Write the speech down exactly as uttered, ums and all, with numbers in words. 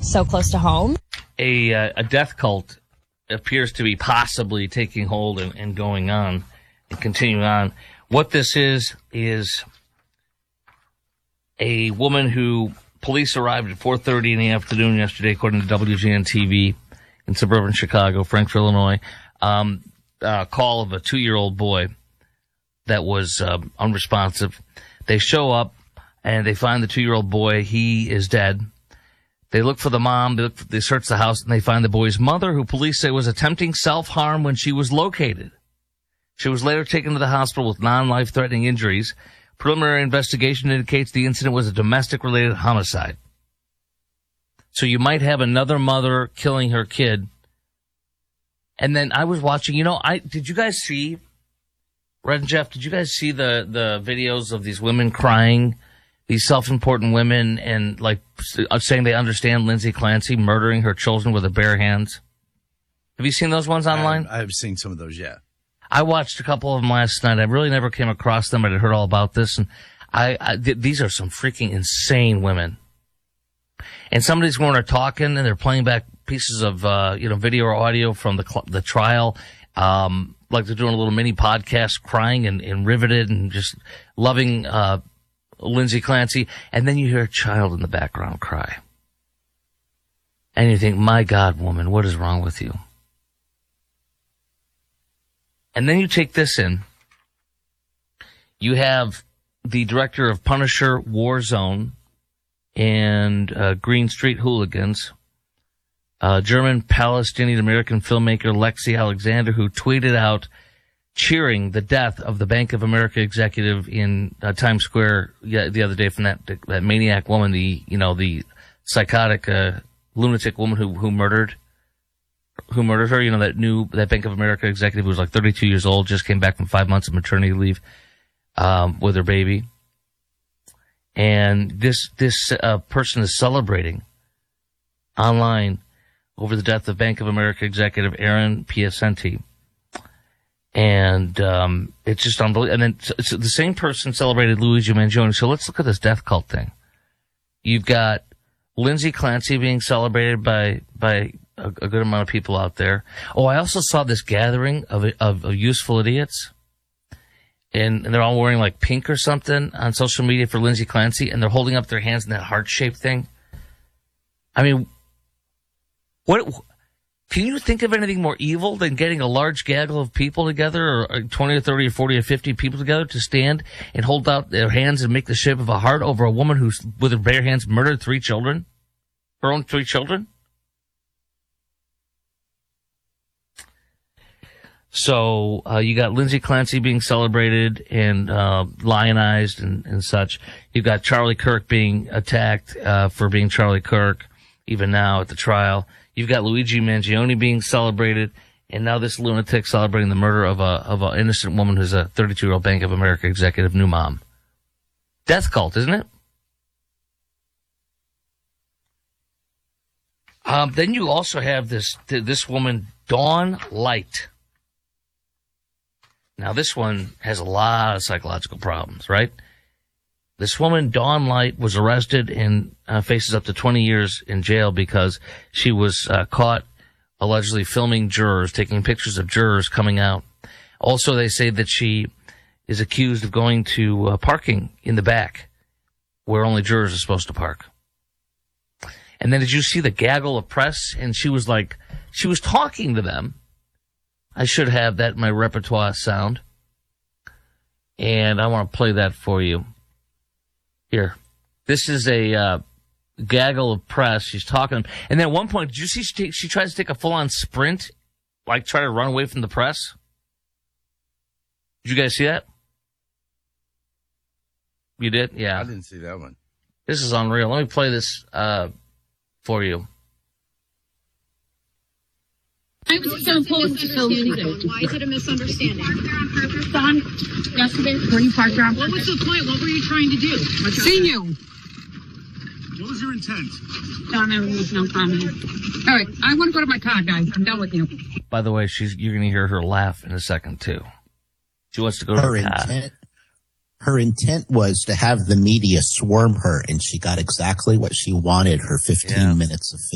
so close to home. A, uh, a death cult appears to be possibly taking hold and, and going on and continuing on. What this is, is a woman who police arrived at four thirty in the afternoon yesterday, according to W G N T V in suburban Chicago, Frankfort, Illinois. Um, uh, call of a two-year-old boy that was uh, unresponsive. They show up and they find the two-year-old boy. He is dead. They look for the mom. They, look for, they search the house and they find the boy's mother, who police say was attempting self-harm when she was located. She was later taken to the hospital with non-life-threatening injuries. Preliminary investigation indicates the incident was a domestic-related homicide. So you might have another mother killing her kid. And then I was watching, you know, I did you guys see, Red and Jeff, did you guys see the, the videos of these women crying, these self-important women, and like saying they understand Lindsay Clancy murdering her children with her bare hands? Have you seen those ones online? I've, I've seen some of those, yeah. I watched a couple of them last night. I really never came across them, but I heard all about this. And I, I th- these are some freaking insane women. And some of these women are talking and they're playing back pieces of, uh, you know, video or audio from the cl- the trial. Um, like they're doing a little mini podcast, crying and, and riveted and just loving, uh, Lindsay Clancy. And then you hear a child in the background cry. And you think, my God, woman, what is wrong with you? And then you take this in. You have the director of Punisher, Warzone, and uh, Green Street Hooligans, uh, German Palestinian American filmmaker Lexi Alexander, who tweeted out cheering the death of the Bank of America executive in uh, Times Square the other day from that that maniac woman, the you know the psychotic uh, lunatic woman who who murdered. who murdered her, you know, that new, that Bank of America executive who was like thirty-two years old, just came back from five months of maternity leave, um, with her baby. And this, this, uh, person is celebrating online over the death of Bank of America executive Aaron Piacenti. And, um, it's just unbelievable. And then it's the same person celebrated Luigi Mangione. So let's look at this death cult thing. You've got Lindsay Clancy being celebrated by, by, A, a good amount of people out there. Oh, I also saw this gathering of of, of useful idiots, and, and they're all wearing like pink or something on social media for Lindsay Clancy, and they're holding up their hands in that heart-shaped thing. I mean, what? Can you think of anything more evil than getting a large gaggle of people together, or twenty or thirty or forty or fifty people together to stand and hold out their hands and make the shape of a heart over a woman who's, with her bare hands, murdered three children? Her own three children? So, uh, you got Lindsay Clancy being celebrated and, uh, lionized and, and such. You've got Charlie Kirk being attacked, uh, for being Charlie Kirk, even now at the trial. You've got Luigi Mangione being celebrated, and now this lunatic celebrating the murder of a, of an innocent woman who's a thirty-two-year-old Bank of America executive, new mom. Death cult, isn't it? Um, then you also have this, this woman, Dawn Light. Now, this one has a lot of psychological problems, right? This woman, Dawn Light, was arrested and uh, faces up to twenty years in jail because she was uh, caught allegedly filming jurors, taking pictures of jurors coming out. Also, they say that she is accused of going to uh, parking in the back where only jurors are supposed to park. And then did you see the gaggle of press? And she was like, she was talking to them. I should have that in my repertoire sound. And I want to play that for you. Here. This is a uh, gaggle of press. She's talking. And then at one point, did you see she, take, she tries to take a full-on sprint? Like try to run away from the press? Did you guys see that? You did? Yeah. I didn't see that one. This is unreal. Let me play this uh, for you. I was supposed to film anything. Why is it a misunderstanding? Son, yesterday, when you parked around. What was the point? What were you trying to do? Seen you. What was your intent? Don, I was no comment. All right, I want to go to my car, guys. I'm done with you. By the way, she's you're going to hear her laugh in a second, too. She wants to go to her her car. intent. Her intent was to have the media swarm her, and she got exactly what she wanted, her fifteen yeah. minutes of fame.